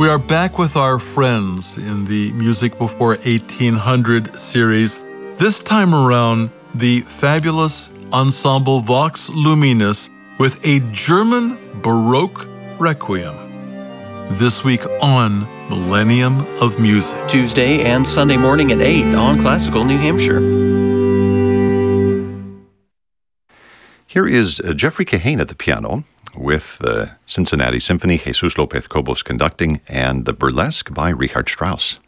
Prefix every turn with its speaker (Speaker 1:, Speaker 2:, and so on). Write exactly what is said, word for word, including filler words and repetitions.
Speaker 1: We are back with our friends in the Music Before eighteen hundred series. This time around, the fabulous ensemble Vox Luminis with a German Baroque Requiem. This week on Millennium of Music.
Speaker 2: Tuesday and Sunday morning at eight on Classical New Hampshire.
Speaker 3: Here is uh, Jeffrey Kahane at the piano with the Cincinnati Symphony, Jesus Lopez Cobos conducting, and the Burlesque by Richard Strauss.